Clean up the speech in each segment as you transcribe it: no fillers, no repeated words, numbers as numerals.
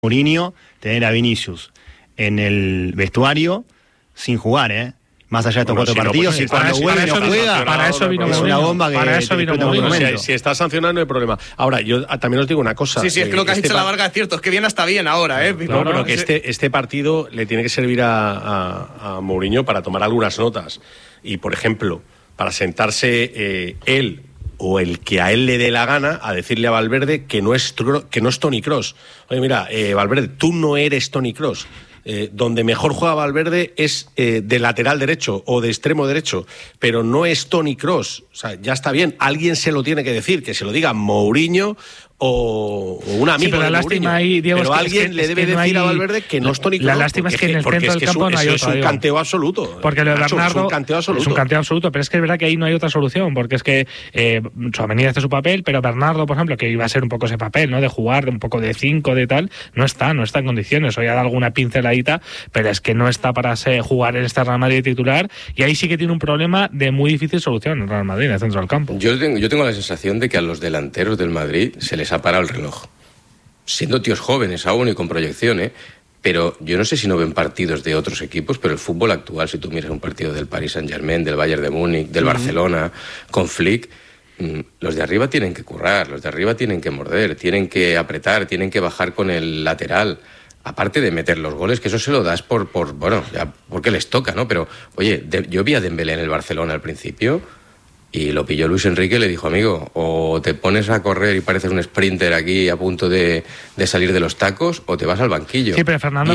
Mourinho tener a Vinicius en el vestuario sin jugar, más allá de estos 4 partidos, y cuando vuelve no juega, para eso vino es una bomba que para eso vino Mourinho. Si está sancionado no hay problema. Ahora, yo también os digo una cosa. Sí, es que lo que has dicho la Varga es cierto, es que bien está bien ahora, No, pero que este partido le tiene que servir a Mourinho para tomar algunas notas. Y, por ejemplo, para sentarse él o el que a él le dé la gana a decirle a Valverde que no es Toni Kroos. Oye, mira, Valverde, tú no eres Toni Kroos. Donde mejor juega Valverde es de lateral derecho o de extremo derecho, pero no es Toni Kroos. O sea, ya está bien, alguien se lo tiene que decir, que se lo diga Mourinho o un amigo, pero la lástima ahí, Diego, pero alguien le debe decir a Valverde que no es Toni Kroos. La lástima es que en el centro del campo no hay otra. Es un canteo absoluto. Porque lo de Bernardo es un canteo absoluto. Es un canteo absoluto, pero es que es verdad que ahí no hay otra solución, porque es que Tchouaméni hace su papel, pero Bernardo, por ejemplo, que iba a ser un poco ese papel, ¿no? De jugar, de un poco de 5, de tal, no está en condiciones. Hoy ha dado alguna pinceladita, pero es que no está para jugar en este Real Madrid titular, y ahí sí que tiene un problema de muy difícil solución en el Real Madrid, en el centro del campo. Yo tengo la sensación de que a los delanteros del Madrid se les ha parado el reloj. Siendo tíos jóvenes aún y con proyección, pero yo no sé si no ven partidos de otros equipos, pero el fútbol actual, si tú miras un partido del Paris Saint-Germain, del Bayern de Múnich, del Barcelona, con Flick, los de arriba tienen que currar, los de arriba tienen que morder, tienen que apretar, tienen que bajar con el lateral. Aparte de meter los goles, que eso se lo das bueno, ya porque les toca, ¿no? Pero, oye, yo vi a Dembélé en el Barcelona al principio y lo pilló Luis Enrique y le dijo, amigo, o te pones a correr y pareces un sprinter aquí a punto de salir de los tacos, o te vas al banquillo. Sí, pero Fernando,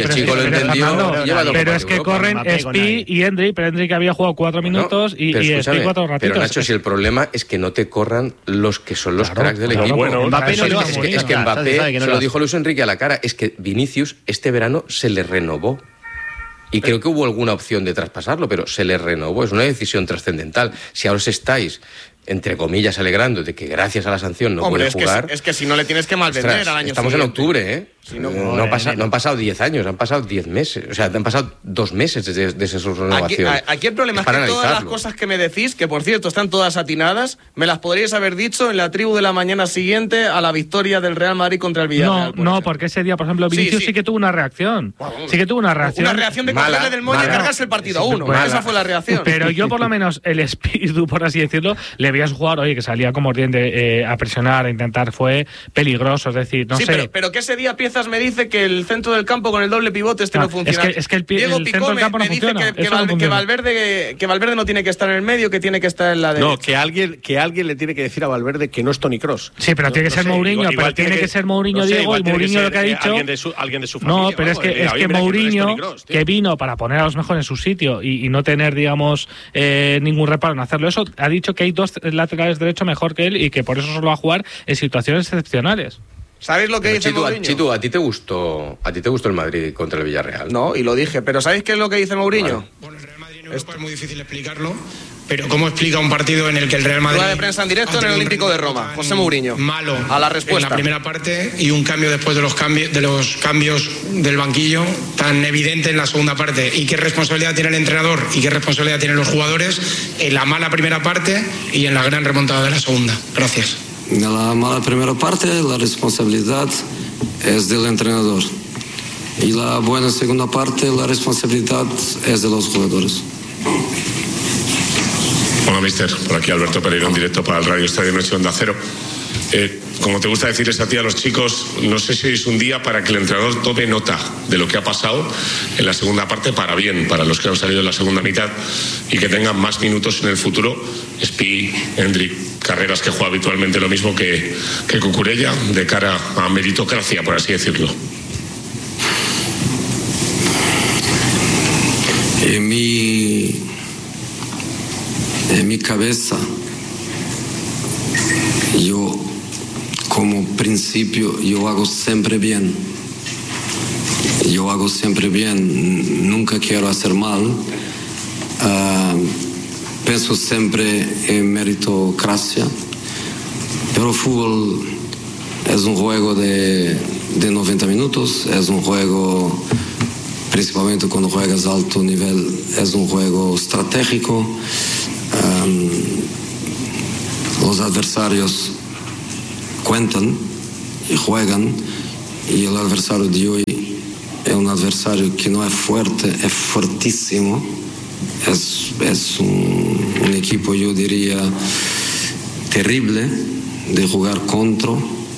pero es que corren Spi y Endrick, pero Endrick había jugado 4 minutos y Spi 4 ratitos. Pero Nacho, si el problema es que no te corran los que son los cracks del equipo. Bueno, es que Mbappé, se lo dijo Luis Enrique a la cara, es que Vinicius este verano se le renovó. Y creo que hubo alguna opción de traspasarlo, pero se le renovó. Es una decisión trascendental. Si ahora os estáis, entre comillas, alegrando de que gracias a la sanción no puede jugar... Es que si no le tienes que malvender al año estamos siguiente. En octubre, Si no han pasado 10 años, han pasado 10 meses. O sea, han pasado 2 meses desde su renovación. Aquí el problema es que todas las cosas que me decís, que por cierto están todas atinadas, me las podríais haber dicho en la tribu de la mañana siguiente a la victoria del Real Madrid contra el Villarreal. No, porque ese día, por ejemplo, Vinicius sí que tuvo una reacción. Sí que tuvo una reacción. Una reacción de cogerle del moño y cargarse el partido a uno. Esa fue la reacción. Pero yo, por lo menos, el espíritu, por así decirlo, le veías jugar, oye, que salía como ordiente a presionar, a intentar, fue peligroso. Es decir, no sé. Pero que ese día Piezas me dice que el centro del campo con el doble pivote no funciona. Es que el centro del campo no funciona. Que Valverde no tiene que estar en el medio, que tiene que estar en la derecha. No, que alguien le tiene que decir a Valverde que no es Toni Kroos. Sí, pero tiene que ser Mourinho, pero tiene que ser Mourinho, Diego, y Mourinho lo que ha dicho... Alguien de su familia. No, pero es que Mourinho, que vino para poner a los mejores en su sitio y no tener, digamos, ningún reparo en hacerlo eso, ha dicho que hay 2 laterales derechos mejor que él y que por eso solo va a jugar en situaciones excepcionales. ¿Sabéis lo que dice Mourinho? Chitu, ¿a ti te gustó el Madrid contra el Villarreal? No, y lo dije, pero ¿sabéis qué es lo que dice Mourinho? Bueno, el Real Madrid en Europa es muy difícil explicarlo, pero ¿cómo explica un partido en el que el Real Madrid... Rueda de prensa en directo en el Olímpico de Roma, José Mourinho. Malo a la respuesta. En la primera parte y un cambio después de los cambios del banquillo tan evidente en la segunda parte. ¿Y qué responsabilidad tiene el entrenador y qué responsabilidad tienen los jugadores en la mala primera parte y en la gran remontada de la segunda? Gracias. En la mala primera parte la responsabilidad es del entrenador y la buena segunda parte la responsabilidad es de los jugadores. Hola, mister. Por aquí Alberto Pereiro en directo para el Radio Estadio Noche Onda Cero. Como te gusta decirles a ti a los chicos, no sé si es un día para que el entrenador tome nota de lo que ha pasado en la segunda parte para bien, para los que han salido en la segunda mitad y que tengan más minutos en el futuro. Spi, Endrick, Carreras, que juega habitualmente lo mismo que Cucurella, de cara a meritocracia, por así decirlo. En mi cabeza, yo como principio, yo hago siempre bien. Nunca quiero hacer mal. Pienso siempre en meritocracia, pero el fútbol es un juego de 90 minutos, es un juego, principalmente cuando juegas a alto nivel, es un juego estratégico. Los adversarios cuentan y juegan y el adversario de hoy es un adversario que no es fuerte, es fuertísimo. Es un equipo, yo diría, terrible de jugar contra.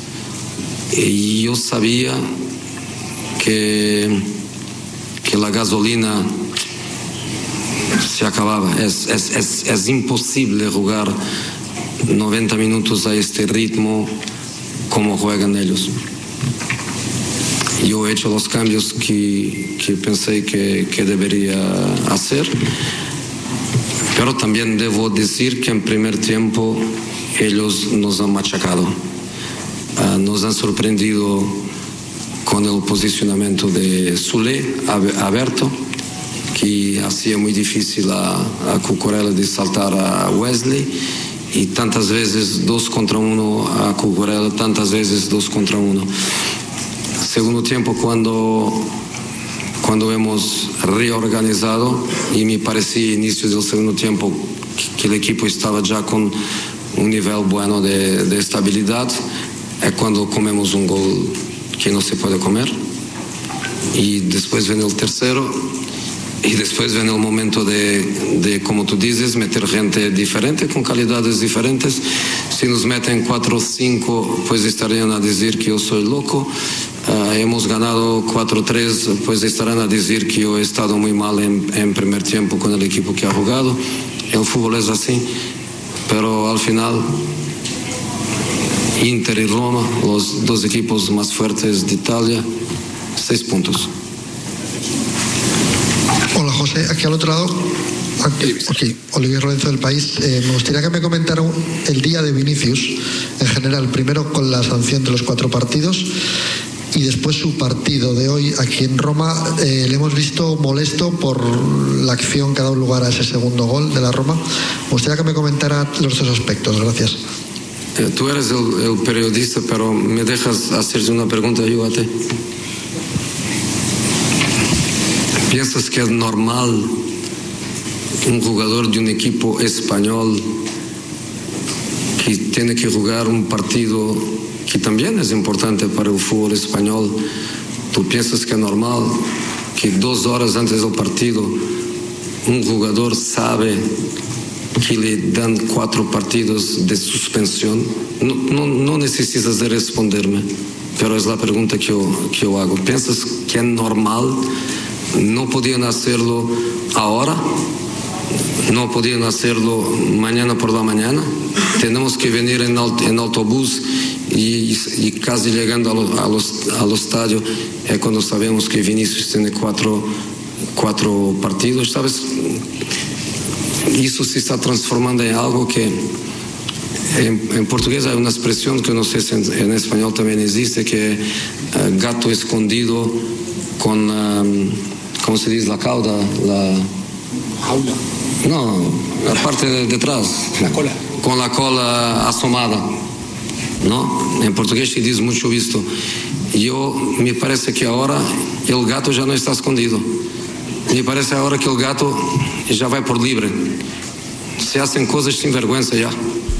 Y yo sabía que la gasolina se acababa. Es imposible jugar 90 minutos a este ritmo como juegan ellos. Yo he hecho los cambios que pensé que debería hacer, pero también debo decir que en primer tiempo ellos nos han machacado, nos han sorprendido con el posicionamiento de Soulé abierto, que hacía muy difícil a Cucurella de saltar a Wesley, y tantas veces 2 contra 1 a Cucurella, tantas veces 2 contra 1. Segundo tiempo, cuando hemos reorganizado, y me parecía inicio del segundo tiempo que el equipo estaba ya con un nivel bueno de estabilidad, es cuando comemos un gol que no se puede comer, y después viene el tercero, y después viene el momento de, como tú dices, meter gente diferente, con calidades diferentes. Si nos meten 4 o 5, pues estarían a decir que yo soy loco. Hemos ganado 4-3, pues estarán a decir que yo he estado muy mal en primer tiempo con el equipo que ha jugado. El fútbol es así, pero al final Inter y Roma, los 2 equipos más fuertes de Italia, 6 puntos. Hola José, aquí al otro lado. Okay. Olivier Lorenzo del País. Me gustaría que me comentara el día de Vinicius en general, primero con la sanción de los 4 partidos y después su partido de hoy aquí en Roma. Le hemos visto molesto por la acción que ha dado lugar a ese segundo gol de la Roma. Me gustaría que me comentara los 2 aspectos. Gracias. Tú eres el periodista, pero me dejas hacerte una pregunta, ayúdate. ¿Piensas que es normal un jugador de un equipo español que tiene que jugar un partido que también es importante para el fútbol español? ¿Tú piensas que es normal que 2 horas antes del partido un jugador sabe que le dan 4 partidos de suspensión? No necesitas de responderme, pero es la pregunta que yo hago. ¿Piensas que es normal? ¿No podían hacerlo ahora? ¿No podían hacerlo mañana por la mañana? Tenemos que venir en autobús y casi llegando al estadio es cuando sabemos que Vinicius tiene 4 partidos, ¿sabes? Eso se está transformando en algo que en portugués hay una expresión que no sé si en español también existe, que gato escondido con... ¿cómo se dice? La cauda, la jaula. No, la parte de detrás. La cola. Con la cola asomada. ¿No? En portugués se dice mucho esto. Me parece que ahora el gato ya no está escondido. Me parece ahora que el gato ya va por libre. Se hacen cosas sin vergüenza ya.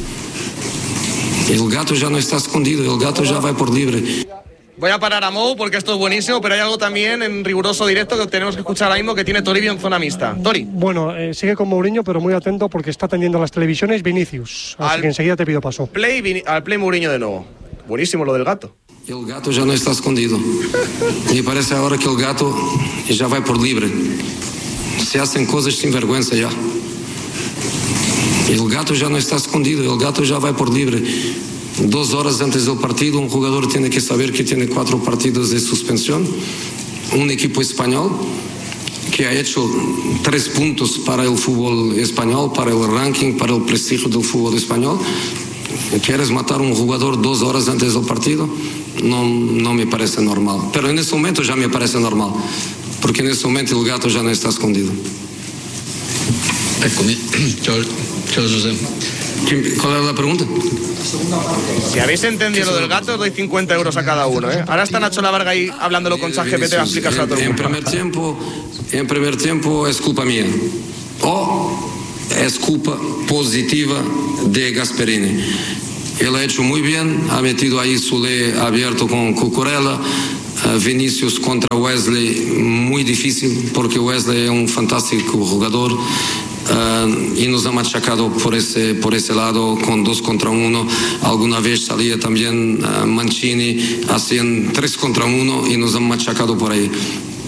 El gato ya no está escondido, el gato ya va por libre. Voy a parar a Mou porque esto es buenísimo, pero hay algo también en riguroso directo que tenemos que escuchar ahora mismo que tiene Toribio en zona mixta. Tori. Bueno, sigue con Mourinho, pero muy atento porque está atendiendo a las televisiones Vinicius. Así que enseguida te pido paso. Al play Mourinho de nuevo. Buenísimo lo del gato. El gato ya no está escondido. Me parece ahora que el gato ya va por libre. Se hacen cosas sin vergüenza ya. El gato ya no está escondido, el gato ya va por libre. 2 horas antes del partido, un jugador tiene que saber que tiene 4 partidos de suspensión. Un equipo español que ha hecho 3 puntos para el fútbol español, para el ranking, para el prestigio del fútbol español. ¿Quieres matar a un jugador 2 horas antes del partido? No me parece normal. Pero en este momento ya me parece normal, porque en este momento el gato ya no está escondido. Ciao José. ¿Cuál era la pregunta? Si habéis entendido lo del gato, os doy 50 euros a cada uno, ¿eh? Ahora está Nacho Lavarga ahí hablándolo con ChatGPT, va a explicarse a todo el mundo. En primer tiempo es culpa mía. O es culpa positiva de Gasperini. Él ha hecho muy bien, ha metido ahí Soulé abierto con Cucurella, Vinicius contra Wesley, muy difícil, porque Wesley es un fantástico jugador. Y nos ha machacado por ese lado con 2 contra 1. Alguna vez salía también Mancini, hacían 3 contra 1 y nos han machacado por ahí.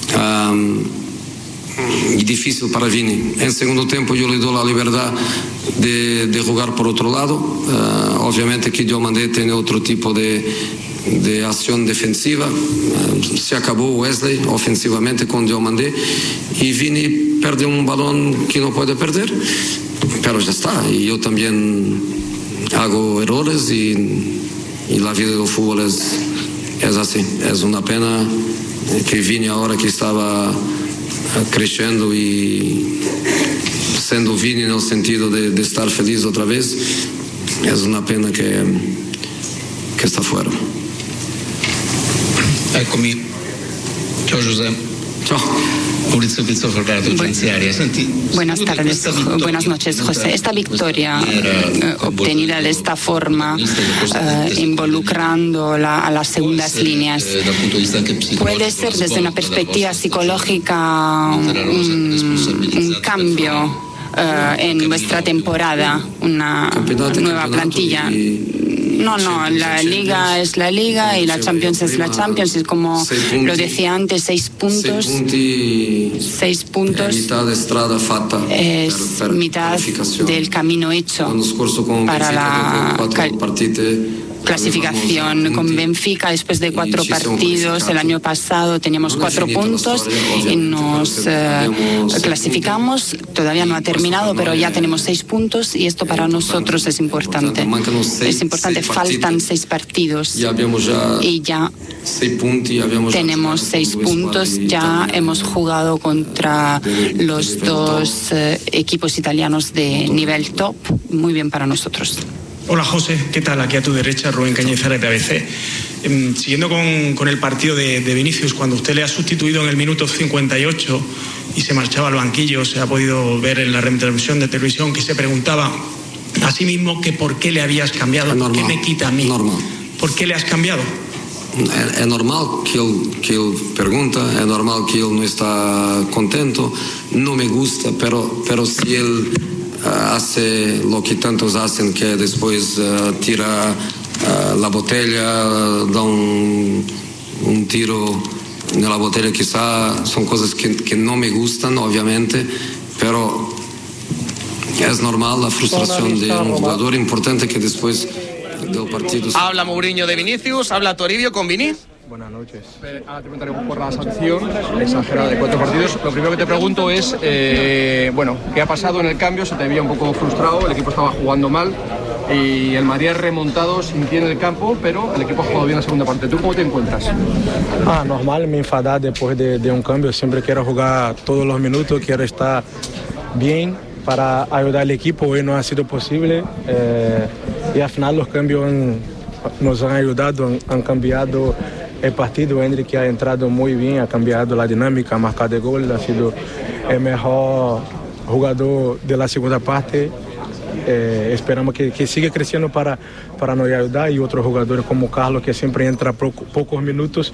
Y difícil para Vini. En segundo tiempo yo le doy la libertad de jugar por otro lado. Obviamente que Diomandé tiene otro tipo de acción defensiva. Se acabó Wesley ofensivamente con Diomandé y Vini pierde un balón que no puede perder, pero ya está. Y yo también hago errores y la vida del fútbol es así. Es una pena que Vini, ahora que estaba creciendo y siendo Vini en el sentido de estar feliz otra vez, es una pena que está fuera. Eccomi, ciao José. Ciao. Maurizio Pizzofo, Radio Agenciaria. Buenas tardes, buenas noches, José. Esta victoria obtenida de esta forma, involucrando a las segundas líneas, puede ser desde una perspectiva psicológica un cambio en vuestra temporada, una nueva plantilla. No, la Liga es la Liga y la Champions es la Champions. Y como lo decía antes, 6 puntos. 6 puntos es mitad del camino hecho para la clasificación. Con Benfica, después de 4 partidos, el año pasado teníamos 4 puntos y nos clasificamos. Todavía no ha terminado, pero ya tenemos 6 puntos y esto para nosotros es importante. Es importante, faltan 6 partidos y ya tenemos 6 puntos. Ya hemos jugado contra los 2 equipos italianos de nivel top. Muy bien para nosotros. Hola José, ¿qué tal? Aquí a tu derecha, Rubén Cañizares de ABC. Siguiendo con el partido de Vinicius, cuando usted le ha sustituido en el minuto 58 y se marchaba al banquillo, se ha podido ver en la retransmisión de televisión que se preguntaba a sí mismo que por qué le habías cambiado, por qué me quita a mí, por qué le has cambiado. Es normal que él pregunta, es normal que él no está contento, no me gusta, pero si él hace lo que tantos hacen, que después tira la botella, da un tiro en la botella, quizá son cosas que no me gustan, obviamente, pero es normal la frustración de un jugador importante que después del partido... Habla Mourinho de Vinicius, habla Toribio con Vini. Buenas noches. Ahora te preguntaremos por la sanción exagerada de 4 partidos. Lo primero que te pregunto es, ¿qué ha pasado en el cambio? Se te veía un poco frustrado, el equipo estaba jugando mal y el Madrid ha remontado sin ti en el campo, pero el equipo ha jugado bien la segunda parte. ¿Tú cómo te encuentras? Normal me enfadar después de un cambio. Siempre quiero jugar todos los minutos, quiero estar bien para ayudar al equipo. Hoy no ha sido posible y al final los cambios nos han ayudado, han cambiado el partido. Endrick ha entrado muy bien, ha cambiado la dinámica, ha marcado el gol, ha sido el mejor jugador de la segunda parte. Esperamos que siga creciendo para nos ayudar, y otros jugadores como Carlos, que siempre entra pocos minutos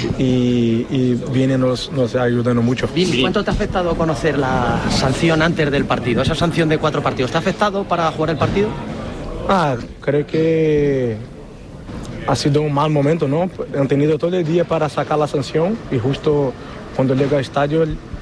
y viene nos ayudando mucho. ¿Cuánto te ha afectado conocer la sanción antes del partido? Esa sanción de 4 partidos, ¿te ha afectado para jugar el partido? Creo que ha sido un mal momento, ¿no? Han tenido todo el día para sacar la sanción y justo cuando llego al estadio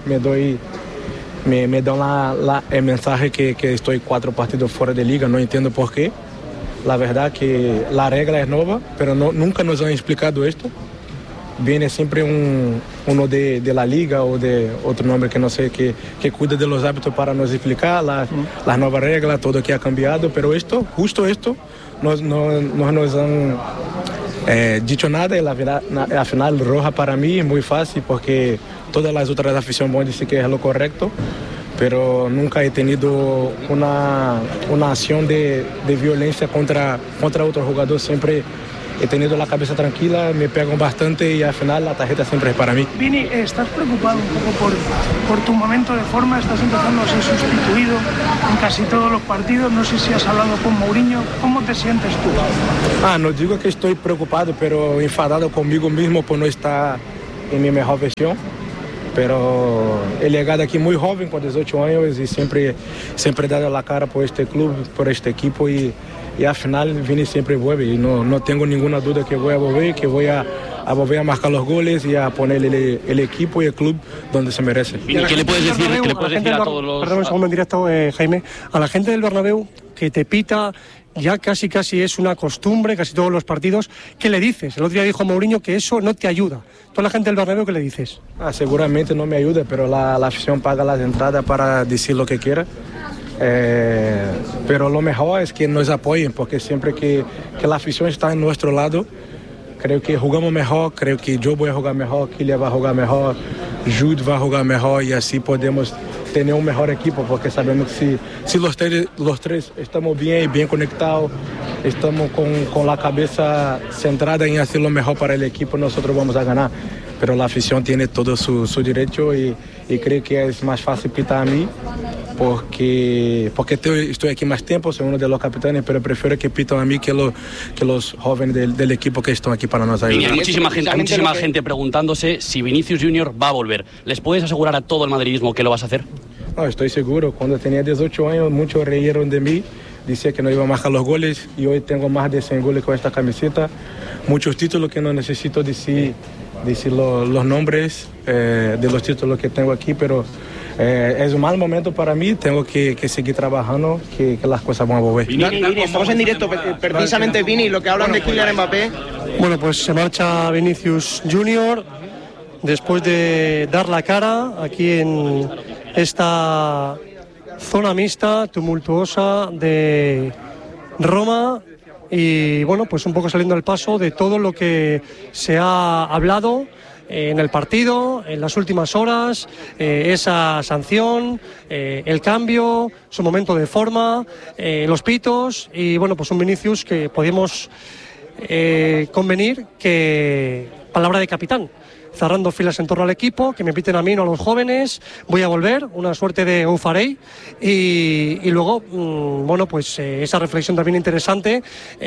me dan el mensaje que estoy 4 partidos fuera de liga. No entiendo por qué. La verdad que la regla es nueva, pero nunca nos han explicado esto. Viene siempre uno de la liga o de otro nombre que no sé, que cuida de los hábitos para nos explicar las nuevas reglas, todo que ha cambiado, pero justo esto no nos han dicho nada. La final roja para mí es muy fácil porque todas las otras aficiones dicen que es lo correcto, pero nunca he tenido una acción de violencia contra otro jugador. Siempre he tenido la cabeza tranquila, me pegan bastante y al final la tarjeta siempre es para mí. Vini, ¿estás preocupado un poco por tu momento de forma? Estás empezando a ser sustituido en casi todos los partidos. No sé si has hablado con Mourinho. ¿Cómo te sientes tú? No digo que estoy preocupado, pero enfadado conmigo mismo por no estar en mi mejor versión. Pero he llegado aquí muy joven, con 18 años, y siempre he dado la cara por este club, por este equipo, y al final Vini siempre vuelve. Y no tengo ninguna duda que voy a volver, que voy a volver a marcar los goles y a poner el equipo y el club donde se merece. ¿Y qué le puedes decir a todos los...? Perdón, un segundo en directo, Jaime. A la gente del Bernabéu que te pita, ya casi es una costumbre, casi todos los partidos, ¿qué le dices? El otro día dijo Mourinho que eso no te ayuda. ¿Tú a la gente del Bernabéu qué le dices? Seguramente no me ayuda, pero la afición paga las entradas para decir lo que quiera. Pero lo mejor es que nos apoyen, porque siempre que la afición está en nuestro lado, creo que jugamos mejor, creo que yo voy a jugar mejor, Kylian va a jugar mejor, Jude va a jugar mejor, y así podemos tener un mejor equipo, porque sabemos que si los tres estamos bien conectados, estamos con la cabeza centrada en hacer lo mejor para el equipo, nosotros vamos a ganar. Pero la afición tiene todo su derecho y creo que es más fácil pitar a mí porque estoy aquí más tiempo, soy uno de los capitanes, pero prefiero que pitan a mí que los jóvenes del equipo que están aquí para nos ayudar. Hay muchísima gente preguntándose si Vinicius Junior va a volver. ¿Les puedes asegurar a todo el madridismo que lo vas a hacer? No, estoy seguro. Cuando tenía 18 años, muchos reyeron de mí. Decía que no iba a marcar los goles y hoy tengo más de 100 goles con esta camiseta. Muchos títulos que no necesito decir los nombres de los títulos que tengo aquí, pero es un mal momento para mí. Tengo que seguir trabajando, que las cosas van a volver. Vini, estamos en directo, precisamente Vini, lo que hablan de Kylian Mbappé. Bueno, pues se marcha Vinicius Junior después de dar la cara aquí en esta zona mixta, tumultuosa de Roma, y bueno, pues un poco saliendo al paso de todo lo que se ha hablado en el partido, en las últimas horas, esa sanción, el cambio, su momento de forma, los pitos, y bueno, pues un Vinicius que podemos convenir que palabra de capitán, cerrando filas en torno al equipo, que me piten a mí, no a los jóvenes, voy a volver, una suerte de eufarei, y luego, bueno, pues esa reflexión también interesante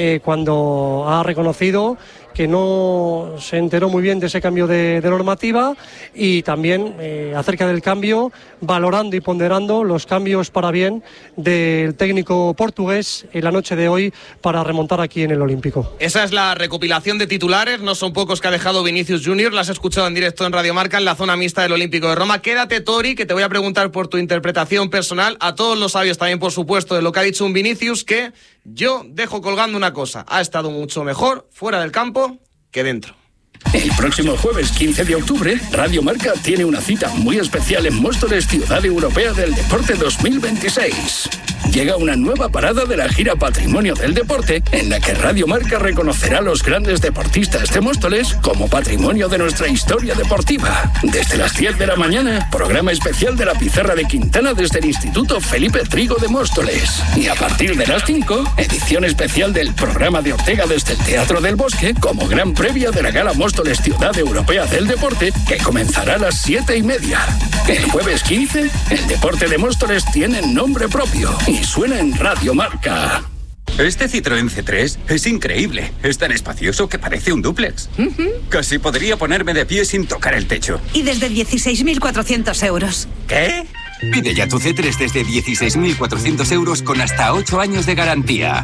cuando ha reconocido que no se enteró muy bien de ese cambio de normativa, y también acerca del cambio, valorando y ponderando los cambios para bien del técnico portugués en la noche de hoy para remontar aquí en el Olímpico. Esa es la recopilación de titulares, no son pocos que ha dejado Vinicius Junior, las has escuchado en directo en Radio Marca en la zona mixta del Olímpico de Roma. Quédate, Tori, que te voy a preguntar por tu interpretación personal, a todos los sabios también, por supuesto, de lo que ha dicho un Vinicius, que yo dejo colgando una cosa: ha estado mucho mejor fuera del campo que dentro. El próximo jueves 15 de octubre, Radio Marca tiene una cita muy especial en Móstoles, Ciudad Europea del Deporte 2026. Llega una nueva parada de la gira Patrimonio del Deporte, en la que Radio Marca reconocerá a los grandes deportistas de Móstoles como patrimonio de nuestra historia deportiva. Desde las 10 de la mañana, programa especial de la Pizarra de Quintana desde el Instituto Felipe Trigo de Móstoles. Y a partir de las 5, edición especial del programa de Ortega desde el Teatro del Bosque, como gran previa de la Gala Móstoles Ciudad Europea del Deporte, que comenzará a las 7:30. El jueves 15, el deporte de Móstoles tiene nombre propio y suena en Radio Marca. Este Citroën C3 es increíble. Es tan espacioso que parece un dúplex. Casi podría ponerme de pie sin tocar el techo. Y desde 16.400 euros. ¿Qué? Pide ya tu C3 desde 16.400 euros con hasta 8 años de garantía.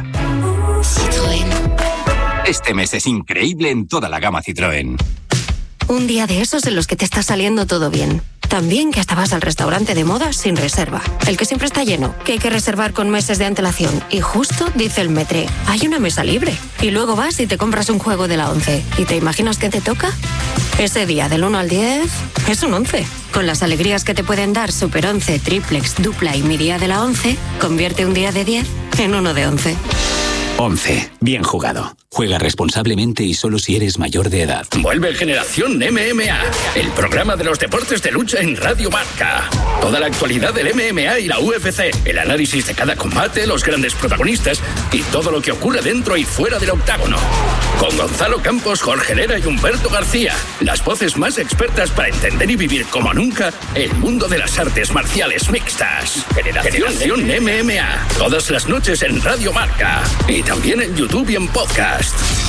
Citroën. Este mes es increíble en toda la gama Citroën. Un día de esos en los que te está saliendo todo bien. También que hasta vas al restaurante de moda sin reserva. El que siempre está lleno, que hay que reservar con meses de antelación. Y justo dice el Metre, hay una mesa libre. Y luego vas y te compras un juego de la 11. ¿Y te imaginas qué te toca? Ese día del 1 al 10 es un 11. Con las alegrías que te pueden dar Super 11, Triplex, Dupla y Mi Día de la 11, convierte un día de 10 en uno de 11. 11. Bien jugado. Juega responsablemente y solo si eres mayor de edad. Vuelve Generación MMA, el programa de los deportes de lucha en Radio Marca. Toda la actualidad del MMA y la UFC, el análisis de cada combate, los grandes protagonistas y todo lo que ocurre dentro y fuera del octágono. Con Gonzalo Campos, Jorge Lera y Humberto García, las voces más expertas para entender y vivir como nunca el mundo de las artes marciales mixtas. Generación MMA, todas las noches en Radio Marca y también en YouTube y en podcast.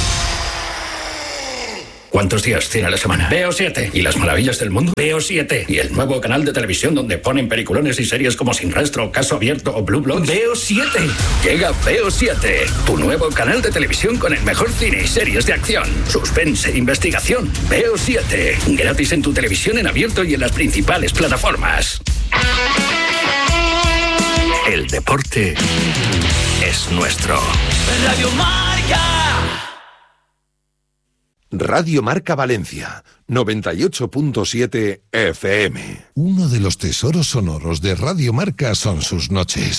¿Cuántos días tiene la semana? Veo 7. ¿Y las maravillas del mundo? Veo 7. ¿Y el nuevo canal de televisión donde ponen peliculones y series como Sin Rastro, Caso Abierto o Blue Bloods? Veo 7. Llega Veo 7, tu nuevo canal de televisión con el mejor cine y series de acción, suspense, investigación. Veo 7. Gratis en tu televisión en abierto y en las principales plataformas. El deporte es nuestro. Radio Marca. Radio Marca Valencia, 98.7 FM. Uno de los tesoros sonoros de Radio Marca son sus noches,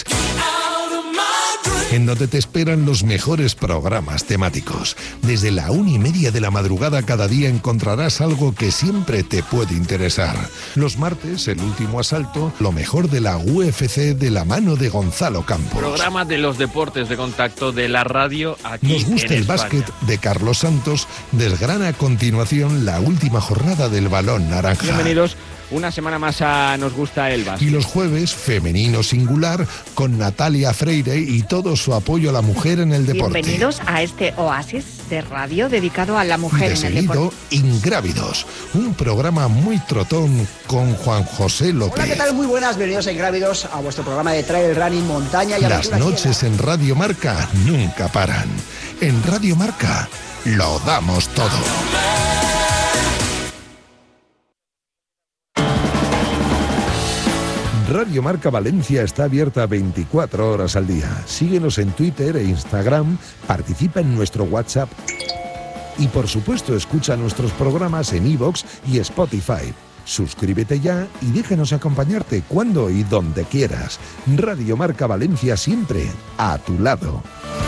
en donde te esperan los mejores programas temáticos. Desde la 1:30 de la madrugada cada día encontrarás algo que siempre te puede interesar. Los martes, El Último Asalto, lo mejor de la UFC de la mano de Gonzalo Campos. Programa de los deportes de contacto de la radio aquí Nos gusta en el España. básquet de Carlos Santos, desgrana a continuación la última jornada del balón naranja. Bienvenidos una semana más a Nos gusta el básquet. Y los jueves, Femenino Singular, con Natalia Freire y todo su apoyo a la mujer en el deporte. Bienvenidos a este oasis de radio dedicado a la mujer De en el seguido, deporte. Ingrávidos, un programa muy trotón con Juan José López. Hola, ¿qué tal? Muy buenas, bienvenidos a Ingrávidos, a vuestro programa de trail running, montaña y Las aventura. noches en Radio Marca nunca paran. En Radio Marca lo damos todo. Radio Marca Valencia está abierta 24 horas al día. Síguenos en Twitter e Instagram, participa en nuestro WhatsApp y por supuesto escucha nuestros programas en iVoox y Spotify. Suscríbete ya y déjanos acompañarte cuando y donde quieras. Radio Marca Valencia siempre a tu lado.